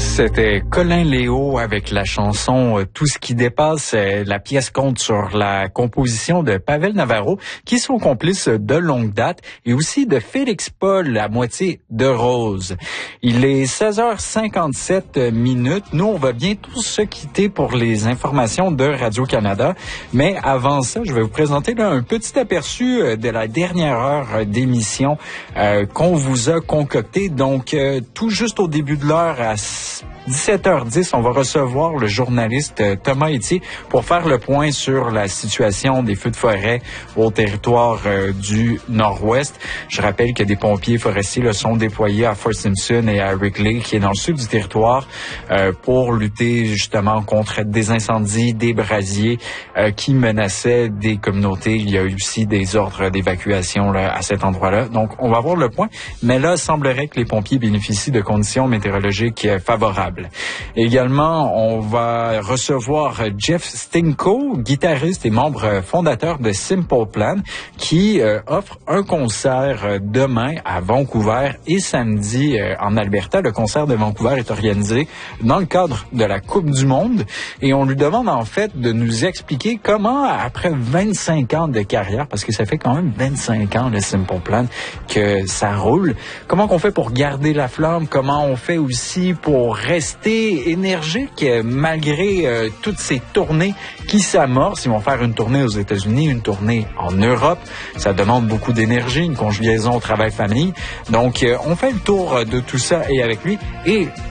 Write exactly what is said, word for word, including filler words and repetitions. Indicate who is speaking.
Speaker 1: C'était Colin Léo avec la chanson euh, Tout ce qui dépasse. Euh, la pièce compte sur la composition de Pavel Navarro, qui sont complices de longue date, et aussi de Félix Paul, la moitié de Rose. Il est seize heures cinquante-sept minutes. Nous, on va bientôt se quitter pour les informations de Radio-Canada. Mais avant ça, je vais vous présenter là, un petit aperçu euh, de la dernière heure d'émission euh, qu'on vous a concocté. Donc, euh, tout juste au début de l'heure, à dix-sept heures dix, on va recevoir le journaliste Thomas Etier pour faire le point sur la situation des feux de forêt au territoire euh, du Nord-Ouest. Je rappelle que des pompiers forestiers là, sont déployés à Fort Simpson et à Wrigley, qui est dans le sud du territoire, euh, pour lutter justement contre des incendies, des brasiers euh, qui menaçaient des communautés. Il y a eu aussi des ordres d'évacuation là, à cet endroit-là. Donc, on va voir le point. Mais là, il semblerait que les pompiers bénéficient de conditions météorologiques euh, favorables. Également, on va recevoir Jeff Stinko, guitariste et membre fondateur de Simple Plan, qui euh, offre un concert euh, demain à Vancouver et samedi euh, en Alberta. Le concert de Vancouver est organisé dans le cadre de la Coupe du Monde, et on lui demande en fait de nous expliquer comment, après vingt-cinq ans de carrière, parce que ça fait quand même vingt-cinq ans le Simple Plan que ça roule, comment qu'on fait pour garder la flamme, comment on fait aussi pour rester énergique malgré euh, toutes ces tournées qui s'amorcent. Ils vont faire une tournée aux États-Unis, une tournée en Europe. Ça demande beaucoup d'énergie, une conjugaison au travail-famille. Donc, euh, on fait le tour de tout ça et avec lui. Et